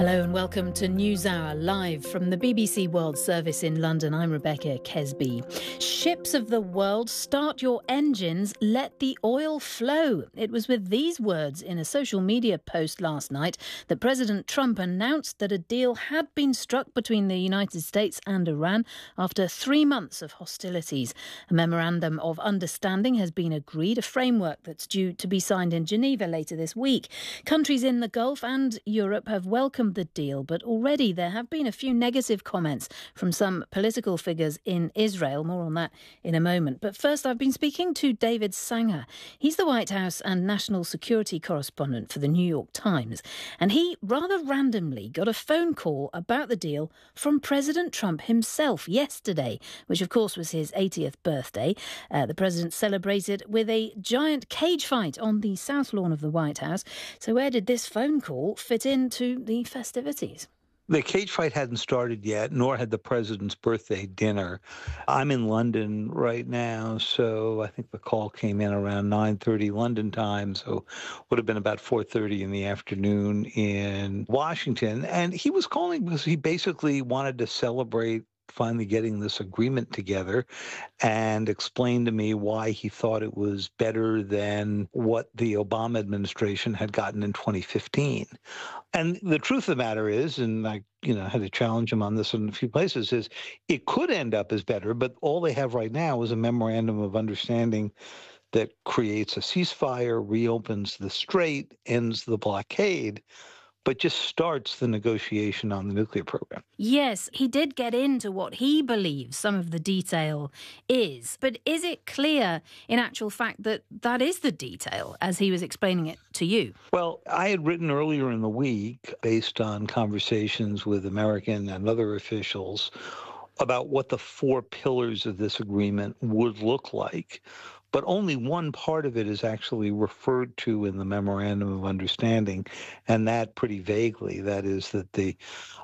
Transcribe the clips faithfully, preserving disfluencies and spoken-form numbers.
Hello and welcome to NewsHour, live from the B B C World Service in London. I'm Rebecca Kesby. Ships of the world, start your engines, let the oil flow. It was with these words in a social media post last night that President Trump announced that a deal had been struck between the United States and Iran after three months of hostilities. A memorandum of understanding has been agreed, a framework that's due to be signed in Geneva later this week. Countries in the Gulf and Europe have welcomed the deal, but already there have been a few negative comments from some political figures in Israel. More on that in a moment. But first, I've been speaking to David Sanger. He's the White House and national security correspondent for the New York Times. And he rather randomly got a phone call about the deal from President Trump himself yesterday, which of course was his eightieth birthday. Uh, the president celebrated with a giant cage fight on the south lawn of the White House. So where did this phone call fit into the festivities? The cage fight hadn't started yet, nor had the president's birthday dinner. I'm in London right now, so I think the call came in around nine thirty London time, so would have been about four thirty in the afternoon in Washington. And he was calling because he basically wanted to celebrate finally getting this agreement together and explained to me why he thought it was better than what the Obama administration had gotten in twenty fifteen. And the truth of the matter is, and I you know, had to challenge him on this in a few places, is it could end up as better, but all they have right now is a memorandum of understanding that creates a ceasefire, reopens the strait, ends the blockade, but just starts the negotiation on the nuclear program. Yes, he did get into what he believes some of the detail is. But is it clear, in actual fact, that that is the detail as he was explaining it to you? Well, I had written earlier in the week, based on conversations with American and other officials, about what the four pillars of this agreement would look like. But only one part of it is actually referred to in the Memorandum of Understanding, and that pretty vaguely. That is that the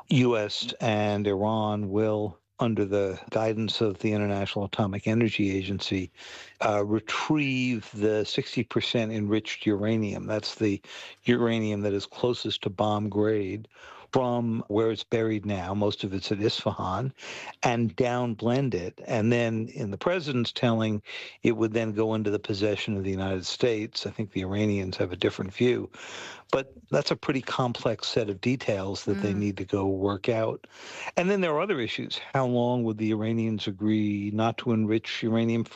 U S and Iran will, under the guidance of the International Atomic Energy Agency, uh, retrieve the sixty percent enriched uranium. That's the uranium that is closest to bomb grade from where it's buried now, most of it's at Isfahan, and down blend it. And then in the president's telling, it would then go into the possession of the United States. I think the Iranians have a different view. But that's a pretty complex set of details that mm. they need to go work out. And then there are other issues. How long would the Iranians agree not to enrich uranium